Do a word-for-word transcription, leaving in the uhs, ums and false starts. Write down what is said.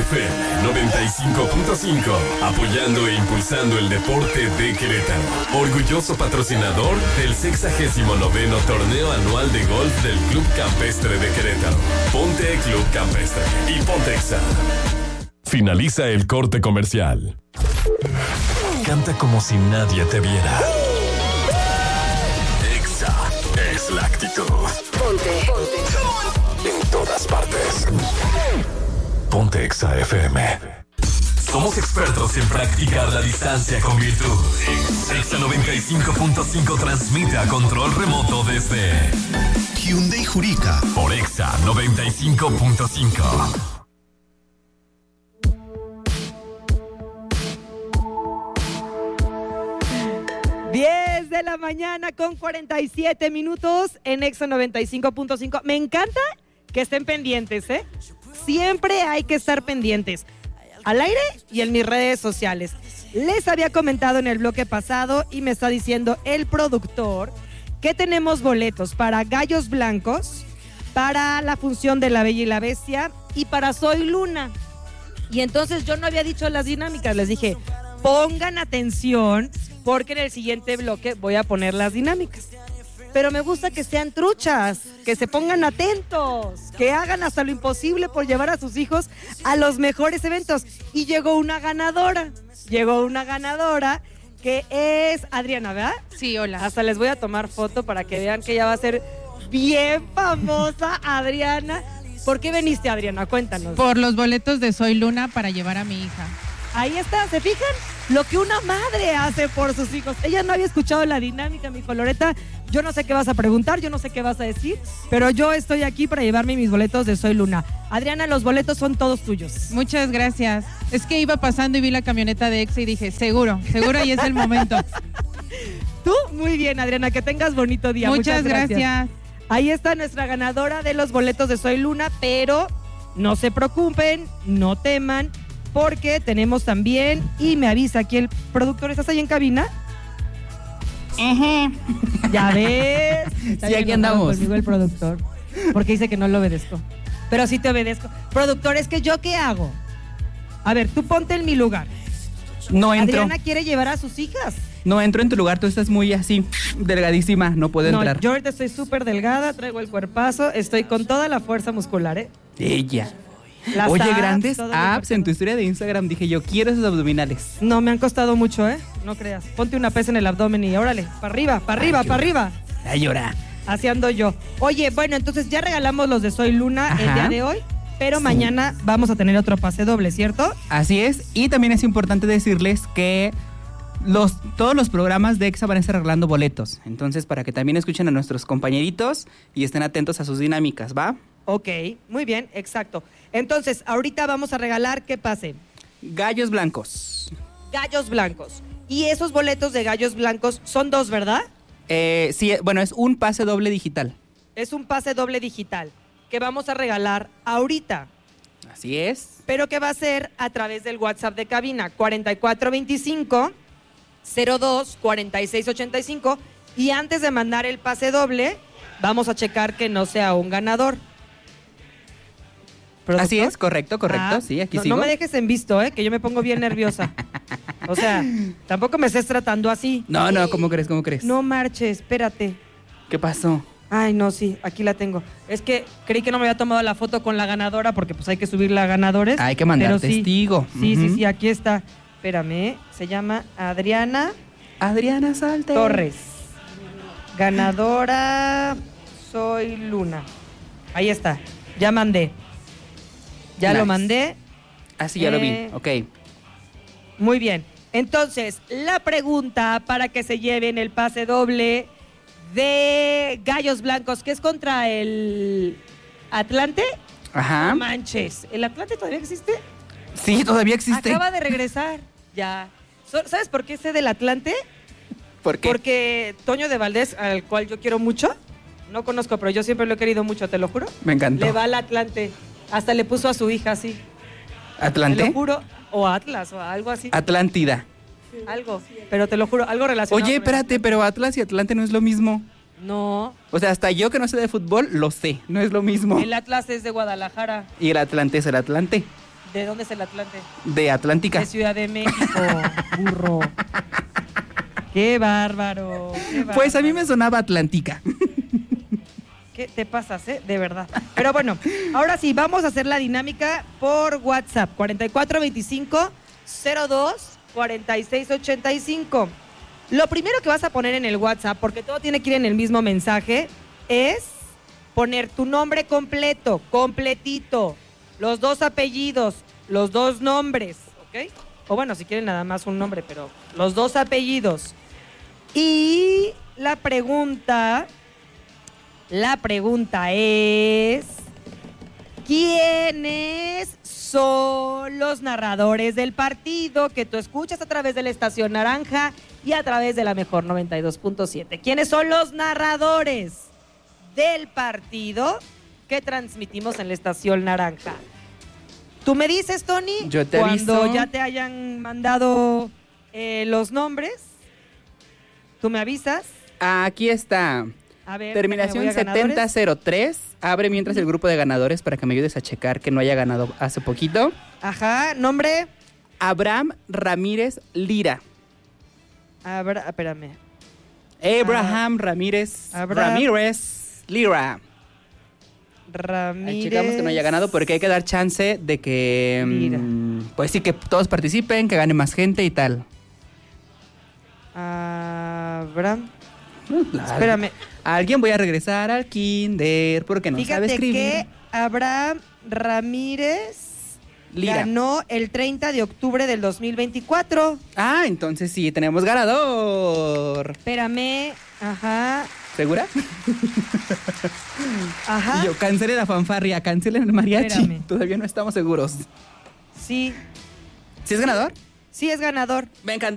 F M noventa y cinco punto cinco, apoyando e impulsando el deporte de Querétaro. Orgulloso patrocinador del sexagésimo noveno torneo anual de golf del Club Campestre de Querétaro. Ponte Club Campestre y ponte Exa. Finaliza el corte comercial. Canta como si nadie te viera. Exa es la actitud. Ponte, ponte. En todas partes. Ponte Exa F M. Somos expertos en practicar la distancia con virtud. Exa noventa y cinco punto cinco transmite a control remoto desde Hyundai Jurica por Exa noventa y cinco punto cinco. diez de la mañana con cuarenta y siete minutos en Exa noventa y cinco punto cinco. Me encanta que estén pendientes, ¿eh? Siempre hay que estar pendientes. Al aire y en mis redes sociales. Les había comentado en el bloque pasado y me está diciendo el productor que tenemos boletos para Gallos Blancos, para la función de La Bella y la Bestia y para Soy Luna. Y entonces yo no había dicho las dinámicas, les dije, pongan atención porque en el siguiente bloque voy a poner las dinámicas. Pero me gusta que sean truchas, que se pongan atentos, que hagan hasta lo imposible por llevar a sus hijos a los mejores eventos. Y llegó una ganadora, llegó una ganadora que es Adriana, ¿verdad? Sí, hola. Hasta les voy a tomar foto para que vean que ella va a ser bien famosa, Adriana. ¿Por qué veniste, Adriana? Cuéntanos. Por los boletos de Soy Luna para llevar a mi hija. Ahí está, ¿se fijan? Lo que una madre hace por sus hijos. Ella no había escuchado la dinámica, mi Loreta. Yo no sé qué vas a preguntar, yo no sé qué vas a decir, pero yo estoy aquí para llevarme mis boletos de Soy Luna. Adriana, los boletos son todos tuyos. Muchas gracias. Es que iba pasando y vi la camioneta de Exa y dije, seguro, seguro ahí es el momento. Tú, muy bien, Adriana, que tengas bonito día. Muchas, Muchas gracias. gracias. Ahí está nuestra ganadora de los boletos de Soy Luna, pero no se preocupen, no teman, porque tenemos también, y me avisa aquí el productor, ¿estás ahí en cabina? Ajá. Ya ves. Está Sí, aquí andamos. Conmigo el productor, porque dice que no lo obedezco. Pero sí te obedezco. Productor, ¿es que yo qué hago? A ver, tú ponte en mi lugar. No entro. Adriana quiere llevar a sus hijas. No entro en tu lugar, tú estás muy así, delgadísima, no puedo No, entrar. yo ahorita estoy súper delgada, traigo el cuerpazo, estoy con toda la fuerza muscular, ¿eh? Ella. Las Oye, abs, grandes todo abs lo en tu historia de Instagram. Dije yo, quiero esos abdominales. No, me han costado mucho, ¿eh? No creas. Ponte una pesa en el abdomen y órale, para arriba, para arriba, para arriba. A llorar. Así ando yo. Oye, bueno, entonces ya regalamos los de Soy Luna Ajá. el día de hoy, pero sí, mañana vamos a tener otro pase doble, ¿cierto? Así es. Y también es importante decirles que los, todos los programas de Exa van a estar regalando boletos. Entonces, para que también escuchen a nuestros compañeritos y estén atentos a sus dinámicas, ¿va? Ok, muy bien, exacto. Entonces, ahorita vamos a regalar, ¿qué pase? Gallos blancos. Gallos blancos. Y esos boletos de gallos blancos son dos, ¿verdad? Eh, sí, bueno, es un pase doble digital. Es un pase doble digital que vamos a regalar ahorita. Así es. Pero que va a ser a través del WhatsApp de cabina cuarenta y cuatro veinticinco cero dos cuarenta y seis ochenta y cinco. Y antes de mandar el pase doble, vamos a checar que no sea un ganador. ¿Productor? Así es, correcto, correcto, Ah, sí, aquí no, sigo. no me dejes en visto, ¿eh? Que yo me pongo bien nerviosa. O sea, tampoco me estés tratando así. No, no, ¿cómo crees, cómo crees? No marches, espérate. ¿Qué pasó? Ay, no, sí, aquí la tengo. Es que creí que no me había tomado la foto con la ganadora porque pues hay que subirla a ganadores. Hay que mandar pero sí, testigo. Sí, sí, Ujú. sí, aquí está. Espérame, se llama Adriana Adriana Salte Torres. Ganadora Soy Luna. Ahí está, ya mandé. Ya Nice. lo mandé. Así ya lo vi, Eh, ok. Muy bien. Entonces, la pregunta para que se lleven el pase doble de Gallos Blancos, que es contra el Atlante. Ajá. No manches, ¿el Atlante todavía existe? Sí, todavía existe. Acaba de regresar. Ya. So- ¿Sabes por qué sé del Atlante? ¿Por qué? Porque Toño de Valdés, al cual yo quiero mucho, no conozco, pero yo siempre lo he querido mucho, te lo juro. Me encantó. Le va al Atlante. Hasta le puso a su hija así. Te ¿Atlante? lo juro. O Atlas, o algo así. Atlántida. Algo. Pero te lo juro, algo relacionado. Oye, con el espérate, pero Atlas y Atlante no es lo mismo. No, O sea, hasta yo que no sé de fútbol, lo sé. No es lo mismo. el Atlas es de Guadalajara. Y el Atlante es el Atlante. ¿De dónde es el Atlante? De Atlántica. De Ciudad de México, burro. Qué bárbaro, qué bárbaro. Pues a mí me sonaba Atlántica. ¿Qué te pasas, eh? De verdad. Pero bueno, ahora sí, vamos a hacer la dinámica por WhatsApp. cuarenta y cuatro veinticinco cero dos cuarenta y seis ochenta y cinco. Lo primero que vas a poner en el WhatsApp, porque todo tiene que ir en el mismo mensaje, es poner tu nombre completo, completito, los dos apellidos, los dos nombres, ¿ok? O bueno, si quieren nada más un nombre, pero los dos apellidos. Y la pregunta, la pregunta es, ¿quiénes son los narradores del partido que tú escuchas a través de la Estación Naranja y a través de la Mejor noventa y dos punto siete? ¿Quiénes son los narradores del partido que transmitimos en la Estación Naranja? Tú me dices, Tony, Yo te cuando aviso. ya te hayan mandado eh, los nombres, tú me avisas. Aquí está. A ver, Terminación me voy a ganadores. setenta cero tres. Abre mientras el grupo de ganadores para que me ayudes a checar que no haya ganado hace poquito. Ajá, nombre. Abraham Ramírez Lira. Abra, espérame. Abraham Ramírez Abraham. Ramírez Lira. Ahí Ramírez. checamos que no haya ganado porque hay que dar chance de que, Lira. mm, pues sí, que todos participen, que gane más gente y tal. Abraham. La- Espérame. Alguien voy a regresar al kinder porque no sabe Fíjate escribir. que Abraham Ramírez Lira. ganó el treinta de octubre del dos mil veinticuatro. Ah, entonces sí, tenemos ganador. Espérame. Ajá. ¿Segura? Ajá. Y yo, cancelen la fanfarria, cancelen el mariachi. Espérame. Todavía no estamos seguros. Sí. ¿Sí es ganador? Sí es ganador. Me encanta.